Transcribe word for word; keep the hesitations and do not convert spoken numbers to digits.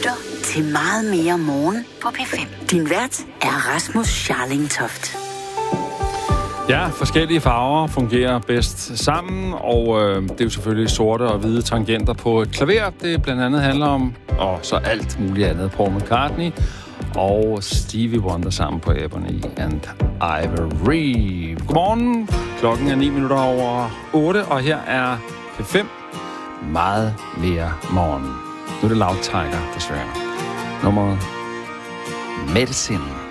lytter til Meget Mere Morgen på P fem. Din vært er Rasmus Scharling-Toft. Ja, forskellige farver fungerer bedst sammen, og øh, det er jo selvfølgelig sorte og hvide tangenter på et klaver, det blandt andet handler om, og så alt muligt andet. Paul McCartney og Stevie Wonder sammen på Ebony and Ivory. Godmorgen, klokken er ni minutter over otte, og her er P fem Meget Mere Morgen. Nu er det Loud Tiger, desværre. Nummeret Medicine.